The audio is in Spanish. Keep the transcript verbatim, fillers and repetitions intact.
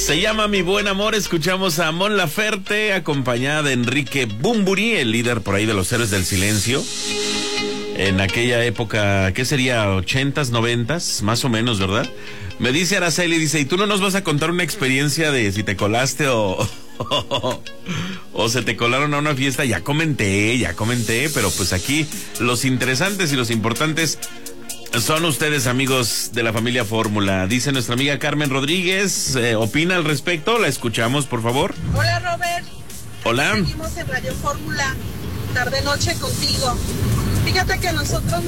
Se llama Mi Buen Amor. Escuchamos a Mon Laferte acompañada de Enrique Bunbury, el líder por ahí de los Héroes del Silencio. En aquella época, ¿qué sería? ¿Ochentas, noventas? Más o menos, ¿verdad? Me dice Araceli, dice, ¿y tú no nos vas a contar una experiencia de si te colaste o... o se te colaron a una fiesta? Ya comenté, ya comenté, pero pues aquí los interesantes y los importantes son ustedes, amigos de la familia Fórmula. Dice nuestra amiga Carmen Rodríguez, eh, opina al respecto, la escuchamos, por favor. Hola, Robert. Hola. Seguimos en Radio Fórmula, tarde noche contigo. Fíjate que nosotros